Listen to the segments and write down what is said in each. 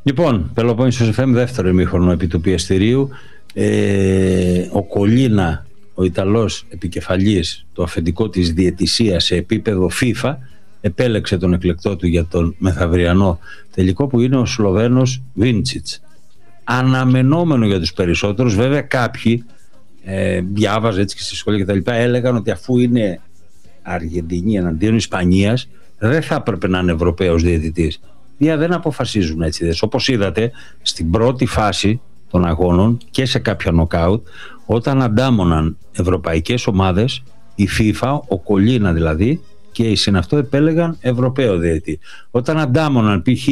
Λοιπόν, Πελοπόννησος FM, δεύτερο ημίχρονο επί του πιεστηρίου. Ο Κολίνα, ο Ιταλός επικεφαλής, το αφεντικό της διαιτησίας σε επίπεδο FIFA, επέλεξε τον εκλεκτό του για τον μεθαυριανό τελικό, που είναι ο Σλοβαίνος Βίντσιτς. Αναμενόμενο για τους περισσότερους. Βέβαια κάποιοι διάβαζε έτσι και στη σχολή και τα λοιπά, έλεγαν ότι αφού είναι Αργεντινή εναντίον Ισπανίας, δεν θα έπρεπε να είναι Ευρωπαίος διαιτητής. Δεν αποφασίζουν έτσι. Όπως είδατε στην πρώτη φάση των αγώνων και σε κάποια νοκάουτ, όταν αντάμωναν ευρωπαϊκές ομάδες, η FIFA, ο Κολίνα δηλαδή και οι συναυτό επέλεγαν Ευρωπαίο διαιτητή. Όταν αντάμωναν π.χ.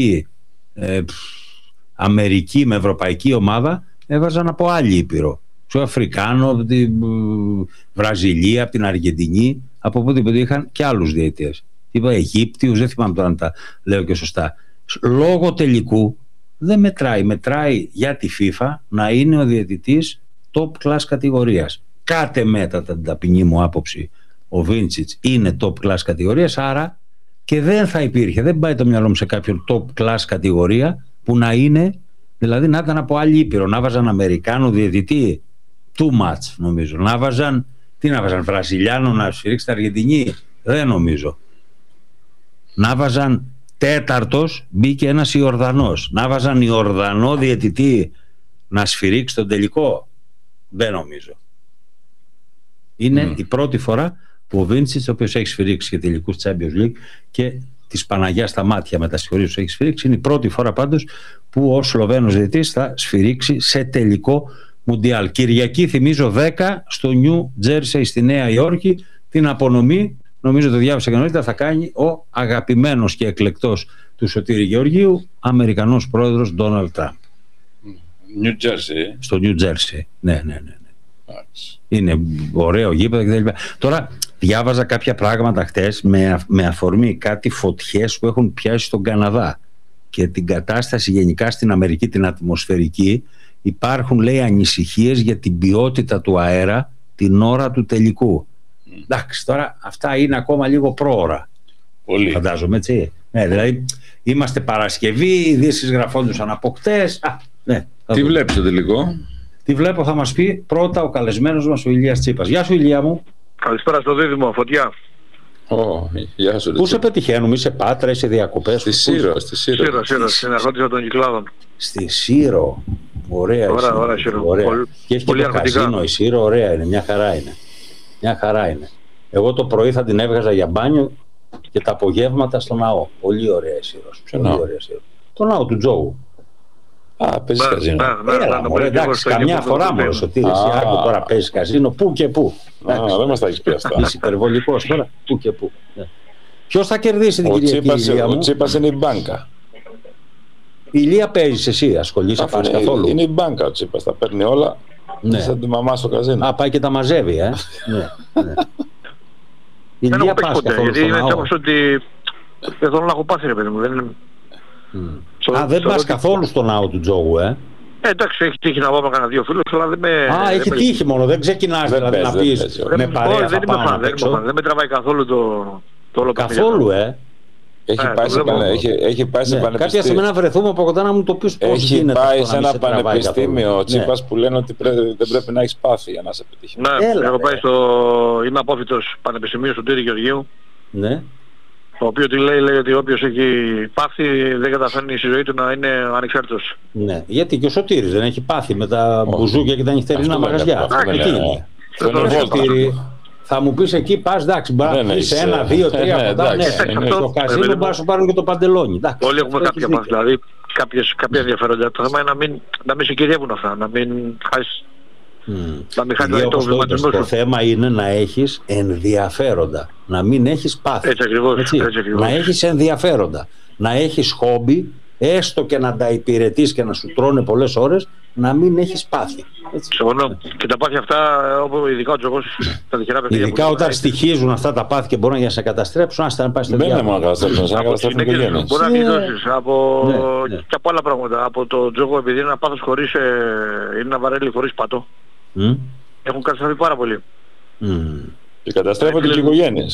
Αμερική με ευρωπαϊκή ομάδα, έβαζαν από άλλη ήπειρο. Στο Αφρικάνο, από τη Βραζιλία, από την Αργεντινή, από οπουδήποτε είχαν και άλλους διαιτητές. Είπα Αιγύπτιους, δεν θυμάμαι τώρα αν τα λέω και σωστά. Λόγω τελικού δεν μετράει. Μετράει για τη FIFA να είναι ο διαιτητής top class κατηγορίας. Κάτε μετά την ταπεινή μου άποψη, ο Βίντσιτς είναι top class κατηγορίας, άρα και δεν θα υπήρχε, δεν πάει το μυαλό μου σε κάποιον top class κατηγορία που να είναι, δηλαδή να ήταν από άλλη ήπειρο. Να βάζαν Αμερικάνο διαιτητή, too much νομίζω. Να βάζαν, τι να βάζαν, Βραζιλιάνο να σφυρίξει την Αργεντινή, δεν νομίζω. Να βάζαν τέταρτος, μπήκε ένας Ιορδανός. Να βάζαν Ιορδανό διαιτητή να σφυρίξει τον τελικό, δεν νομίζω. Είναι η πρώτη φορά που ο Βίντσιτς, ο οποίος έχει σφυρίξει και τελικούς Champions League και της Παναγιάς στα μάτια με τα συγχωρήσεις που έχει σφυρίξει, είναι η πρώτη φορά πάντως που ο Σλοβαίνος διαιτητής θα σφυρίξει σε τελικό Μουντιάλ. Κυριακή, θυμίζω, 10 στο Νιου Τζέρσεϊ στη Νέα Υόρκη. Την απονομή, νομίζω το διάβασα και νωρίτερα, θα κάνει ο αγαπημένος και εκλεκτός του Σωτήρη Γεωργίου, Αμερικανός πρόεδρος Ντόναλντ Τραμπ. Νιου Τζέρσεϊ. Στο Νιου Τζέρσεϊ. Ναι. Είναι ωραίο γήπεδο κτλ. Τώρα διάβαζα κάποια πράγματα χτες με αφορμή κάτι φωτιές που έχουν πιάσει στον Καναδά και την κατάσταση γενικά στην Αμερική, την ατμοσφαιρική. Υπάρχουν, λέει, ανησυχίες για την ποιότητα του αέρα την ώρα του τελικού. Εντάξει, τώρα αυτά είναι ακόμα λίγο πρόωρα. Πολύ. Φαντάζομαι, έτσι. Ναι, δηλαδή είμαστε Παρασκευή, οι ειδήσεις γραφόντουσαν από χτες. Ναι, τι βλέπεις το τελικό? Τι βλέπω θα μας πει πρώτα ο καλεσμένος μας, ο Ηλίας Τσίπας. Γεια σου, Ηλία μου. Καλησπέρα στο Δίδυμο, Φωτιά. Γεια σου. Πού σε πετυχαίνουμε, είσαι Πάτρα, είσαι διακοπές? Στη Σύρο. Στην αρχότητα των Κυκλάδων. Στη Σύρο. Ωραία, Σύρο. Και έχει και το καζίνο η Σύρο, ωραία είναι, μια χαρά είναι. Εγώ το πρωί θα την έβγαζα για μπάνιο και τα απογεύματα στο ναό. Πολύ ωραία η Σύρος. Το ναό του Τζόγου. Παίζεις καζίνο. Εντάξει, καμιά φορά μόνο Σωτήρη, εσύ άκου τώρα παίζεις καζίνο, πού και πού. Δεν μας τα έχεις πει αυτά. Είσαι υπερβολικός τώρα, πού και πού. Ποιος θα κερδίσει την Κυριακή, Ηλία μου? Ο Τσίπας είναι η μπάνκα. Η Ηλία παίζεις εσύ, ασχολείσαι πας καθόλου? Είναι η μπάνκα ο Τσίπας, τα παίρνει όλα. Σαν τη μαμά στο καζίνο. Πάει και τα μαζεύει, ναι. Η Ηλία πας καθόλου στο ναό? Δεν θέλω να έχω πάθει, ρε παιδί μου. Δεν πας καθόλου στο ναό του Τζόγου, εντάξει, έχει τύχει να πάμε κανένα δύο φίλους, αλλά δεν με... έχει τύχει μόνο, δεν ξεκινάς δηλαδή να πεις με παρέα θα πάω να παίξω. Δεν με τραβάει καθόλου το όλο παιχνίδι. Καθόλου, Έχει πάει σε πανεπιστήμιο. Κάποια στιγμή να βρεθούμε από κοντά να μου το πεις πώς γίνεται. Έχει πάει σε ένα πανεπιστήμιο ο Τσίπας που λένε ότι δεν πρέπει να έχεις πάθει για να σε πετύχει. Ναι, έχω πάει είμαι απόφοιτος Πανεπιστημίου Σωτήρη Γεωργίου. Ναι. Το οποίο τι λέει ότι όποιος έχει πάθει δεν καταφέρνει στη ζωή του να είναι ανεξάρτητος. Ναι, γιατί και ο Σωτήρης δεν έχει πάθει με τα μπουζούκια και τα νυχτερινά μαγαζιά. Τι είναι? Θα μου πεις εκεί πας, εντάξει, μπορεί να πεις 1, 2, 3 ποτά, στο καζίνο μπορεί να σου πάρουν και το παντελόνι. Όλοι έχουμε κάποια πάθη, δηλαδή κάποια ενδιαφέροντα. Το θέμα είναι να μην σε κυριεύουν αυτά, να μην χάσεις. Το θέμα είναι να έχεις ενδιαφέροντα, να μην έχεις πάθη. Έτσι ακριβώς. Να έχεις ενδιαφέροντα, να έχεις χόμπι, έστω και να τα υπηρετείς και να σου τρώνε πολλές ώρες, να μην έχεις πάθη. Συμφωνώ. Και τα πάθη αυτά, ειδικά ο Τζογός, τα τυχερά παιδιά. Ειδικά όταν στοιχίζουν αυτά τα πάθη και μπορούν να σε καταστρέψουν, άστα να πάει στο διάβολο. Δεν είναι μόνο να καταστρέψουν, να καταστρέψουν οικογένειες. Μπορεί να γλιτώσεις και από άλλα πράγματα. Από το Τζογό, επειδή είναι ένα πάθος χωρίς, είναι ένα βαρέλι χωρίς πατώ. Έχουν καταστραφεί πάρα πολύ. Και καταστρέφονται και οι οικογένειες.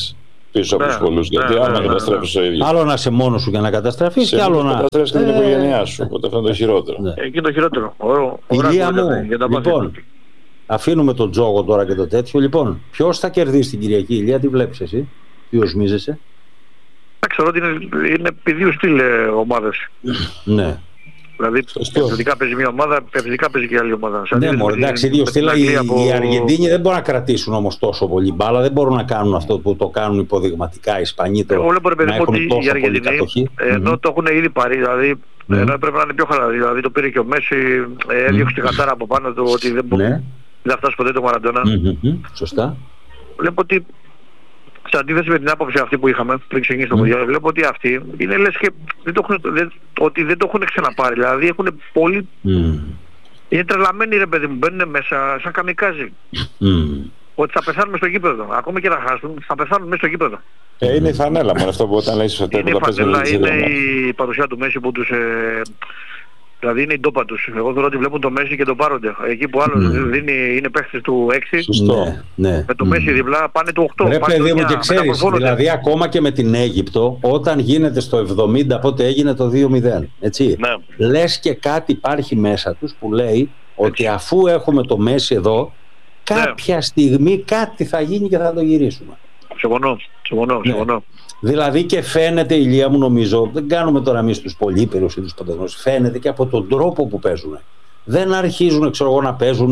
πίσω από τους πολλούς. Γιατί άμα καταστρέφεις το ίδιο. Άλλο να είσαι μόνος σου και να καταστραφείς, και άλλο να καταστρέφεις και την οικογένειά σου. Οπότε αυτό είναι το χειρότερο. Εκεί το χειρότερο. Ηλία μου, λοιπόν, αφήνουμε τον τζόγο τώρα και το τέτοιο. Λοιπόν, ποιος θα κερδίσει την Κυριακή, Ηλία, τι βλέπεις εσύ, τι οσμίζεσαι? Ξέρω ότι είναι πηδίου στυλ ομάδες. Ναι. Δηλαδή, επιθετικά παίζει μια ομάδα, επιθετικά παίζει και άλλη ομάδα. Ναι, εντάξει, δύο στυλ. Οι Αργεντίνοι δεν μπορούν να κρατήσουν όμως τόσο πολύ μπάλα, δεν μπορούν να κάνουν αυτό που το κάνουν υποδειγματικά οι Ισπανοί. Εγώ βλέπω, ρε παιδί μου, ότι οι Αργεντινοί, ενώ το έχουν ήδη πάρει, δηλαδή, ενώ έπρεπε να είναι πιο χαλαροί. Δηλαδή, το πήρε και ο Μέση, έδιωξε την κατάρα από πάνω του ότι δεν θα φτάσει ποτέ το Μαραντόνα. Σωστά. Βλέπω ότι σε αντίθεση με την άποψη αυτή που είχαμε πριν ξεκινήσει το Μουντιάλ, βλέπω ότι αυτοί είναι λες και ότι δεν το έχουν ξαναπάρει. Δηλαδή έχουν πολύ. Είναι τρελαμένοι, ρε παιδί μου, μπαίνουν μέσα σαν καμικάζι. Ότι θα πεθάνουμε στο γήπεδο. Ακόμα και να χάσουν, θα πεθάνουν μέσα στο γήπεδο. Είναι η φανέλα μόνο αυτό που όταν λέει στο τέλος. Είναι η φανέλα, είναι η παρουσία του Μέση που τους. Δηλαδή είναι η ντόπα τους. Εγώ θεωρώ ότι βλέπουν το Μέση και το πάρονται. Εκεί που άλλος είναι παίχτης του 6, σωστό, ναι. Με το Μέση διπλά πάνε το 8. Ρε παιδί μου, και ξέρεις, δηλαδή ακόμα και με την Αίγυπτο, όταν γίνεται στο 70, πότε έγινε το 2-0, έτσι. Ναι. Λες και κάτι υπάρχει μέσα τους που λέει ότι αφού έχουμε το Μέση εδώ, κάποια στιγμή κάτι θα γίνει και θα το γυρίσουμε. Συμφωνώ. Δηλαδή και φαίνεται, Ηλία μου, νομίζω, δεν κάνουμε τώρα εμείς τους πολύπειρους ή τους παντογνώσεις, φαίνεται και από τον τρόπο που παίζουν. Δεν αρχίζουν, ξέρω εγώ, να παίζουν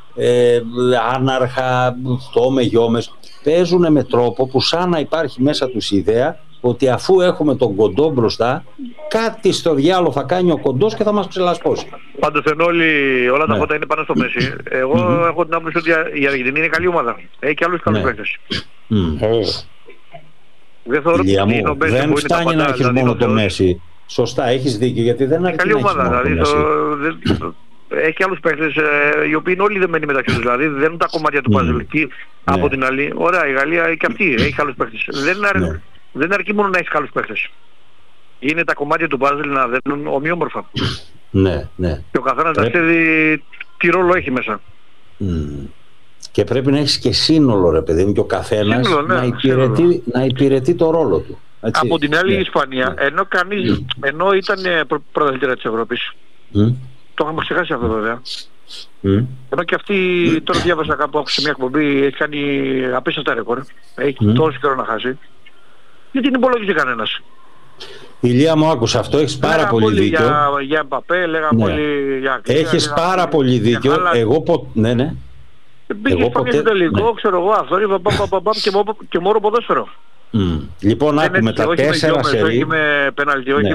άναρχα, φτώμε, γιόμες. Παίζουν με τρόπο που σαν να υπάρχει μέσα τους η ιδέα ότι αφού έχουμε τον κοντό μπροστά, κάτι στο διάλογο θα κάνει ο κοντός και θα μας ξελασπώσει. Πάντως ενώ όλα τα φώτα είναι πάνω στο Μέση. Εγώ έχω την άποψη ότι η Αργεντινή είναι καλή ομάδα. Έχει και άλλους καλούς παίκτες. Ηλία μου, δεν φτάνει να έχεις μόνο το Μέση. Σωστά, έχεις δίκιο, γιατί δεν αρκεί να έχεις μόνο το Μέση. Έχει και άλλους παίκτες οι οποίοι είναι όλοι δεμένοι μεταξύ τους. Δηλαδή δεν είναι τα κομμάτια του παζλ. Από την άλλη, ωραία, η Γαλλία και αυτή έχει άλλους παίκτες. Δεν αρκεί μόνο να έχεις καλούς παίκτες. Είναι τα κομμάτια του παζλ να δένουν ομοιόμορφα. Ναι. Και ο καθένας να ξέρει τι ρόλο έχει μέσα. Και πρέπει να έχεις και σύνολο, ρε παιδί μου, και ο καθένας να υπηρετεί το ρόλο του. Έτσι. Από την άλλη η Ισπανία, ενώ ήταν πρωταθλήτρια της Ευρώπης, το είχαμε ξεχάσει αυτό βέβαια, ενώ και αυτή, τώρα διάβασα κάπου, άκουσα μια εκπομπή, έχει κάνει απίστευτα ρεκόρ, έχει τόσο καιρό να χάσει, γιατί δεν υπολογίζει κανένας. Ηλία μου, άκουσα αυτό, έχεις πάρα πολύ δίκιο. Για Εμπαπέ, λέγαμε όλοι για Αγγλία. Έχεις πάρα πολύ δίκιο. Εγώ ναι. Πήγε Ισπανία στο τελικό, ξέρω εγώ, αυτό και μόνο ποδόσφαιρο. Λοιπόν, άκουμε τα 4 σερί. Όχι με πέναλτι, όχι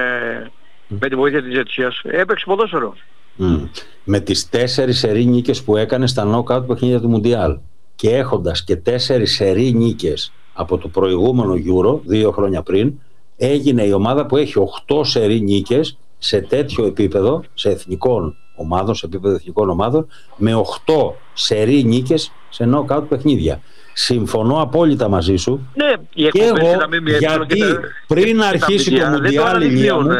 με τη βοήθεια της διαιτησίας. Έπαιξε ποδόσφαιρο. Με τις 4 σερί νίκες που έκανε στα νοκάουτ παιχνίδια του Μουντιάλ και έχοντας και 4 σερί νίκες από το προηγούμενο Euro, 2 χρόνια πριν, έγινε η ομάδα που έχει 8 σερί νίκες σε τέτοιο επίπεδο, σε εθνικών ομάδων, σε επίπεδο εθνικών ομάδων, με 8 σερί νίκες σε νοκάουτ παιχνίδια. Συμφωνώ απόλυτα μαζί σου. Ναι, και εγώ, γιατί πριν αρχίσει το Μουντιάλ, Ηλία μου,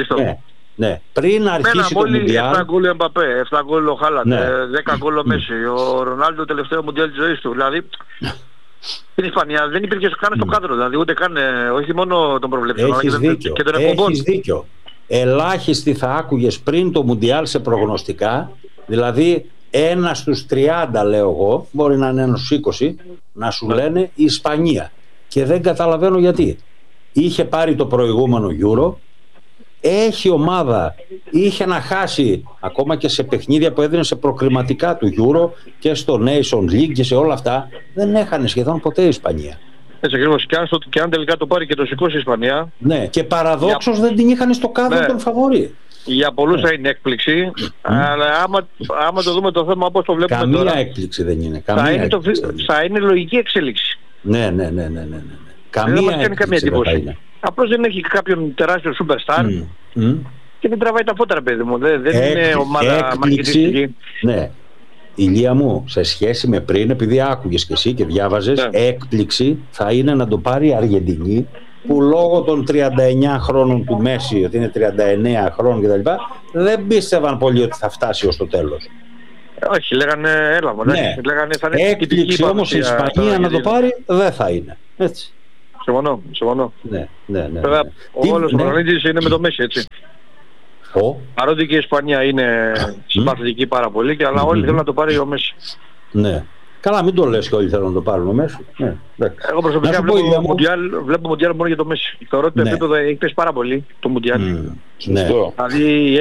πριν αρχίσει το Μουντιάλ, 7 γκολ ο Εμπαπέ, 7 γκολ ο Χάλαντ, 10 γκολ ο Μέση, ο Ρονάλντο τελευταίο Μουντιάλ της ζωής του. Δηλαδή στην Ισπανία δεν υπήρχε καν στο κάδρο, δηλαδή ούτε καν, όχι μόνο τον προβλέψεων, αλλά και τον εκπομπών. Έχεις δίκιο. Ελάχιστοι θα άκουγες πριν το Μουντιάλ σε προγνωστικά, δηλαδή 1 στους 30, λέω εγώ, μπορεί να είναι 1 στους 20, να σου λένε η Ισπανία. Και δεν καταλαβαίνω γιατί. Είχε πάρει το προηγούμενο Euro, έχει ομάδα, είχε να χάσει ακόμα και σε παιχνίδια που έδινε σε προκριματικά του Euro και στο Nation League και σε όλα αυτά, δεν έχανε σχεδόν ποτέ η Ισπανία. Έτσι ακριβώς, και αν τελικά το πάρει και το σηκώσει η Ισπανία. Ναι, και παραδόξως δεν την είχαν στο κάδρο των φαβορί. Για πολλούς θα είναι έκπληξη, αλλά άμα το δούμε το θέμα όπως το βλέπουμε καμία τώρα... Καμία έκπληξη δεν είναι. Θα είναι λογική εξέλιξη. Ναι. Καμία έκπληξη δεν θα είναι. Απλώς δεν έχει κάποιον τεράστιο superstar και δεν τραβάει τα φώτα, παιδί μου. Δεν είναι ομάδα μαρκετιστική. Ναι. Ηλία μου, σε σχέση με πριν, επειδή άκουγες και εσύ και διάβαζες, έκπληξη θα είναι να το πάρει η Αργεντινή, που λόγω των 39 χρόνων του Μέση, ότι είναι 39 χρόνων κτλ., δεν πίστευαν πολύ ότι θα φτάσει ως το τέλος. Όχι, λέγανε έλα. Ναι. Έκπληξη όμως η Ισπανία να το πάρει δεν θα είναι. Έτσι. Συμφωνώ. Ναι. Βέβαια, ο όλος ο Προπονητής είναι με το Μέση, έτσι. Παρότι και η Ισπανία είναι συμπαθητική πάρα πολύ, αλλά όλοι θέλουν να το πάρει ο Μέση. Ναι. Καλά, μην το λες και όλοι θέλουν να το πάρουν ο Μέση. Εγώ προσωπικά βλέπω Μουντιάλ μόνο για το Μέση. Θεωρώ ότι το επίπεδο έχει πέσει πάρα πολύ το Μουντιάλ. Ναι. Δηλαδή